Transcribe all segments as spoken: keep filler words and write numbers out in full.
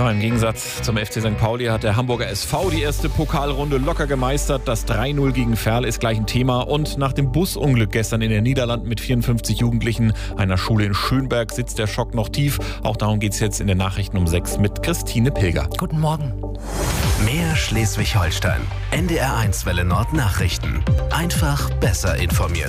Ja, im Gegensatz zum F C Sankt Pauli hat der Hamburger S V die erste Pokalrunde locker gemeistert. Das drei null gegen Verl ist gleich ein Thema. Und nach dem Busunglück gestern in den Niederlanden mit vierundfünfzig Jugendlichen einer Schule in Schönberg sitzt der Schock noch tief. Auch darum geht es jetzt in den Nachrichten um sechs mit Christine Pilger. Guten Morgen. Mehr Schleswig-Holstein. N D R eins Welle Nord Nachrichten. Einfach besser informiert.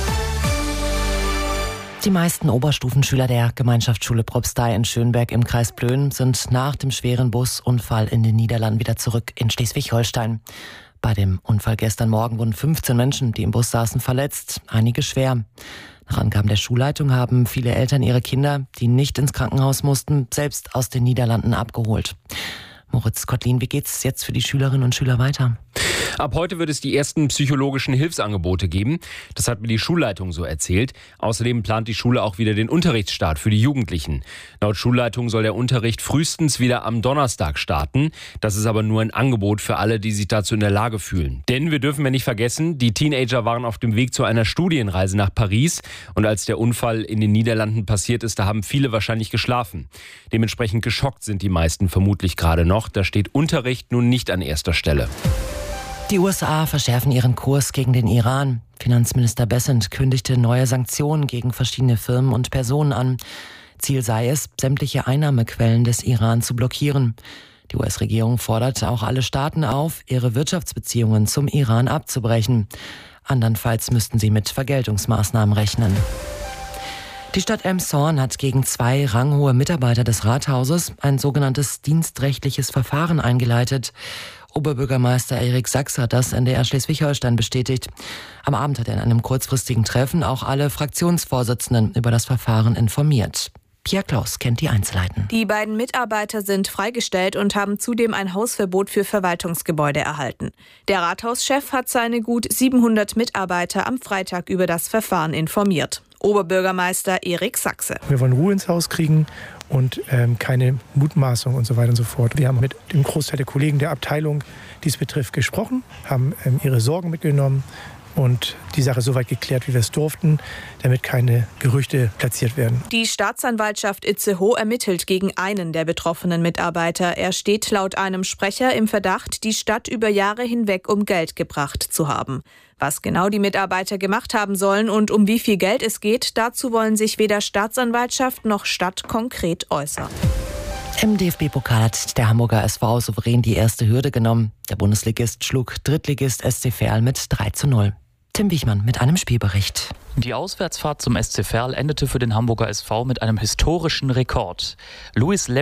Die meisten Oberstufenschüler der Gemeinschaftsschule Propstei in Schönberg im Kreis Plön sind nach dem schweren Busunfall in den Niederlanden wieder zurück in Schleswig-Holstein. Bei dem Unfall gestern Morgen wurden fünfzehn Menschen, die im Bus saßen, verletzt, einige schwer. Nach Angaben der Schulleitung haben viele Eltern ihre Kinder, die nicht ins Krankenhaus mussten, selbst aus den Niederlanden abgeholt. Moritz Kottlin, wie geht's jetzt für die Schülerinnen und Schüler weiter? Ab heute wird es die ersten psychologischen Hilfsangebote geben. Das hat mir die Schulleitung so erzählt. Außerdem plant die Schule auch wieder den Unterrichtsstart für die Jugendlichen. Laut Schulleitung soll der Unterricht frühestens wieder am Donnerstag starten. Das ist aber nur ein Angebot für alle, die sich dazu in der Lage fühlen. Denn wir dürfen ja nicht vergessen, die Teenager waren auf dem Weg zu einer Studienreise nach Paris. Und als der Unfall in den Niederlanden passiert ist, da haben viele wahrscheinlich geschlafen. Dementsprechend geschockt sind die meisten vermutlich gerade noch. Da steht Unterricht nun nicht an erster Stelle. Die U S A verschärfen ihren Kurs gegen den Iran. Finanzminister Bessent kündigte neue Sanktionen gegen verschiedene Firmen und Personen an. Ziel sei es, sämtliche Einnahmequellen des Iran zu blockieren. Die U S-Regierung fordert auch alle Staaten auf, ihre Wirtschaftsbeziehungen zum Iran abzubrechen. Andernfalls müssten sie mit Vergeltungsmaßnahmen rechnen. Die Stadt Elmshorn hat gegen zwei ranghohe Mitarbeiter des Rathauses ein sogenanntes dienstrechtliches Verfahren eingeleitet. Oberbürgermeister Erik Sachse hat das N D R Schleswig-Holstein bestätigt. Am Abend hat er in einem kurzfristigen Treffen auch alle Fraktionsvorsitzenden über das Verfahren informiert. Pia Klaus kennt die Einzelheiten. Die beiden Mitarbeiter sind freigestellt und haben zudem ein Hausverbot für Verwaltungsgebäude erhalten. Der Rathauschef hat seine gut siebenhundert Mitarbeiter am Freitag über das Verfahren informiert. Oberbürgermeister Erik Sachse. Wir wollen Ruhe ins Haus kriegen und ähm, keine Mutmaßung und so weiter und so fort. Wir haben mit dem Großteil der Kollegen der Abteilung, die es betrifft, gesprochen, haben ähm, ihre Sorgen mitgenommen und die Sache so weit geklärt, wie wir es durften, damit keine Gerüchte platziert werden. Die Staatsanwaltschaft Itzehoe ermittelt gegen einen der betroffenen Mitarbeiter. Er steht laut einem Sprecher im Verdacht, die Stadt über Jahre hinweg um Geld gebracht zu haben. Was genau die Mitarbeiter gemacht haben sollen und um wie viel Geld es geht, dazu wollen sich weder Staatsanwaltschaft noch Stadt konkret äußern. Im D F B-Pokal hat der Hamburger S V souverän die erste Hürde genommen. Der Bundesligist schlug Drittligist S C Verl mit drei zu null. Tim Wichmann mit einem Spielbericht. Die Auswärtsfahrt zum S C Verl endete für den Hamburger S V mit einem historischen Rekord. Luis